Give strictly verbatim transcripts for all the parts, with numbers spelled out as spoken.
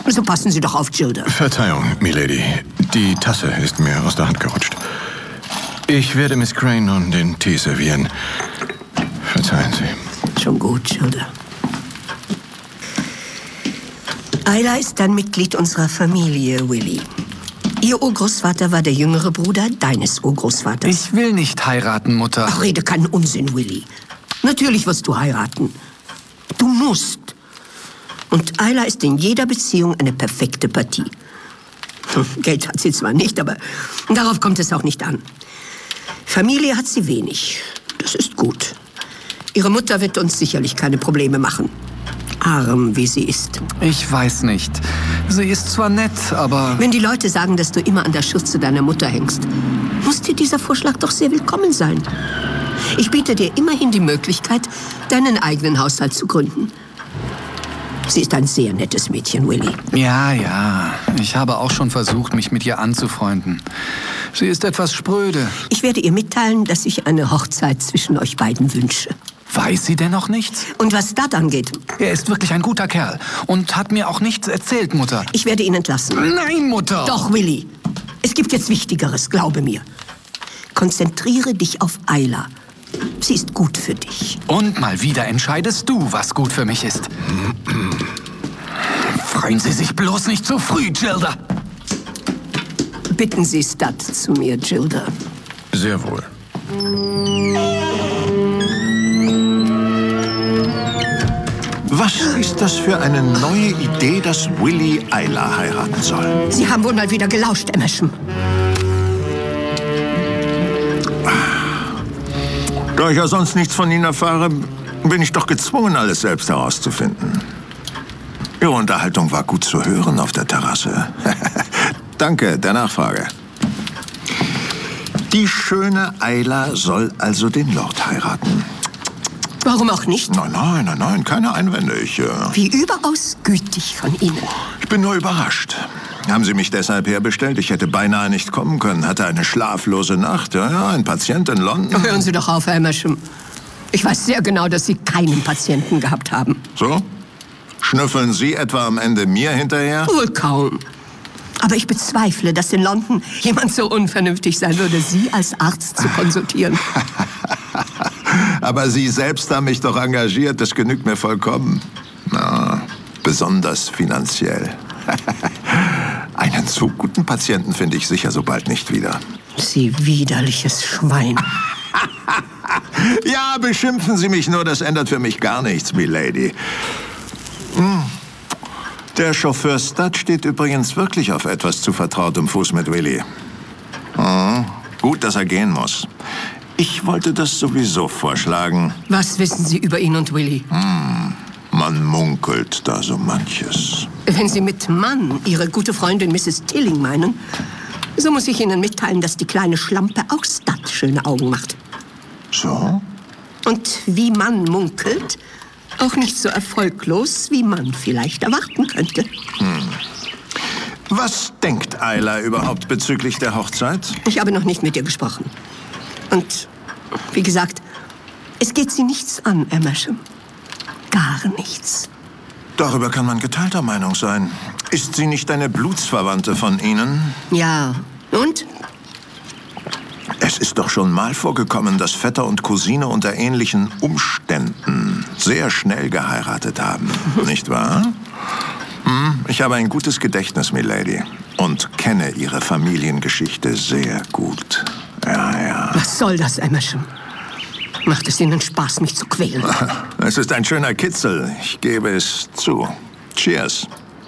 So passen Sie doch auf, Gilda. Verzeihung, Milady. Die Tasse ist mir aus der Hand gerutscht. Ich werde Miss Crane nun den Tee servieren. Verzeihen Sie. Schon gut, Gilda. Ayla ist ein Mitglied unserer Familie, Willie. Ihr Urgroßvater war der jüngere Bruder deines Urgroßvaters. Ich will nicht heiraten, Mutter. Ach, rede keinen Unsinn, Willie. Natürlich wirst du heiraten. Du musst. Und Ayla ist in jeder Beziehung eine perfekte Partie. Geld hat sie zwar nicht, aber darauf kommt es auch nicht an. Familie hat sie wenig. Das ist gut. Ihre Mutter wird uns sicherlich keine Probleme machen. Arm, wie sie ist. Ich weiß nicht. Sie ist zwar nett, aber... Wenn die Leute sagen, dass du immer an der Schürze deiner Mutter hängst, muss dir dieser Vorschlag doch sehr willkommen sein. Ich biete dir immerhin die Möglichkeit, deinen eigenen Haushalt zu gründen. Sie ist ein sehr nettes Mädchen, Willie. Ja, ja. Ich habe auch schon versucht, mich mit ihr anzufreunden. Sie ist etwas spröde. Ich werde ihr mitteilen, dass ich eine Hochzeit zwischen euch beiden wünsche. Weiß sie denn noch nichts? Und was das angeht? Er ist wirklich ein guter Kerl und hat mir auch nichts erzählt, Mutter. Ich werde ihn entlassen. Nein, Mutter! Doch, Willie. Es gibt jetzt Wichtigeres, glaube mir. Konzentriere dich auf Ayla. Sie ist gut für dich. Und mal wieder entscheidest du, was gut für mich ist. Freuen Sie sich bloß nicht zu früh, Gilda. Bitten Sie Stud zu mir, Gilda. Sehr wohl. Was ist das für eine neue Idee, dass Willie Ayla heiraten soll? Sie haben wohl mal wieder gelauscht, Emerson. Da ich ja sonst nichts von Ihnen erfahre, bin ich doch gezwungen, alles selbst herauszufinden. Ihre Unterhaltung war gut zu hören auf der Terrasse. Danke der Nachfrage. Die schöne Ayla soll also den Lord heiraten. Warum auch nicht? Nein, nein, nein, nein, keine Einwände. Ich, äh, Wie überaus gütig von Ihnen. ich bin nur überrascht. Haben Sie mich deshalb herbestellt? Ich hätte beinahe nicht kommen können. Hatte eine schlaflose Nacht. Ja, ja, ein Patient in London. Hören Sie doch auf, Herr Emerson. Ich weiß sehr genau, dass Sie keinen Patienten gehabt haben. So? Schnüffeln Sie etwa am Ende mir hinterher? Wohl kaum. Aber ich bezweifle, dass in London jemand so unvernünftig sein würde, Sie als Arzt zu konsultieren. Aber Sie selbst haben mich doch engagiert. Das genügt mir vollkommen. Na, besonders finanziell. Einen so guten Patienten finde ich sicher so bald nicht wieder. Sie widerliches Schwein. Ja, beschimpfen Sie mich nur, das ändert für mich gar nichts, Milady. Hm. Der Chauffeur Stud steht übrigens wirklich auf etwas zu vertrautem Fuß mit Willie. Hm. Gut, dass er gehen muss. Ich wollte das sowieso vorschlagen. Was wissen Sie über ihn und Willie? Hm. Man munkelt da so manches. Wenn Sie mit Mann Ihre gute Freundin Misses Tilling meinen, so muss ich Ihnen mitteilen, dass die kleine Schlampe auch Stud schöne Augen macht. So? Und wie man munkelt, auch nicht so erfolglos, wie man vielleicht erwarten könnte. Hm. Was denkt Ayla überhaupt bezüglich der Hochzeit? Ich habe noch nicht mit ihr gesprochen. Und wie gesagt, es geht sie nichts an, Emerson. Gar nichts. Darüber kann man geteilter Meinung sein. Ist sie nicht eine Blutsverwandte von Ihnen? Ja. Und? Es ist doch schon mal vorgekommen, dass Vetter und Cousine unter ähnlichen Umständen sehr schnell geheiratet haben. Nicht wahr? Hm, ich habe ein gutes Gedächtnis, Milady. Und kenne Ihre Familiengeschichte sehr gut. Ja, ja. Was soll das, Emerson? Macht es Ihnen Spaß, mich zu quälen? Es ist ein schöner Kitzel. Ich gebe es zu. Cheers.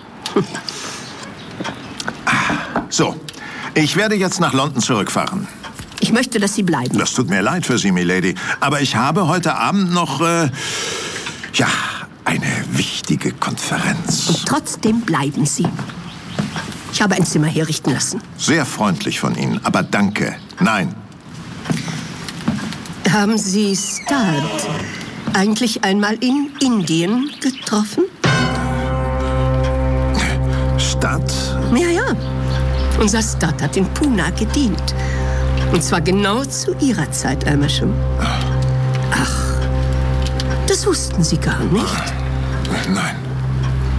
So, ich werde jetzt nach London zurückfahren. Ich möchte, dass Sie bleiben. Das tut mir leid für Sie, Milady. Aber ich habe heute Abend noch, äh, ja, eine wichtige Konferenz. Und trotzdem bleiben Sie. Ich habe ein Zimmer herrichten lassen. Sehr freundlich von Ihnen, aber danke. Nein. Haben Sie Stud eigentlich einmal in Indien getroffen? Stud? Ja, ja. Unser Stud hat in Pune gedient. Und zwar genau zu Ihrer Zeit, Emerson. Ach, das wussten Sie gar nicht? Nein.